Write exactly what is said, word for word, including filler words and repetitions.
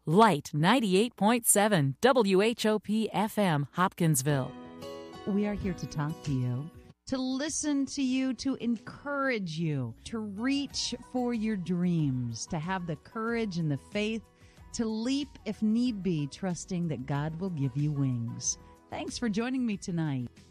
Light ninety-eight point seven W H O P F M, Hopkinsville. We are here to talk to you, to listen to you, to encourage you, to reach for your dreams, to have the courage and the faith to leap if need be, trusting that God will give you wings. Thanks for joining me tonight.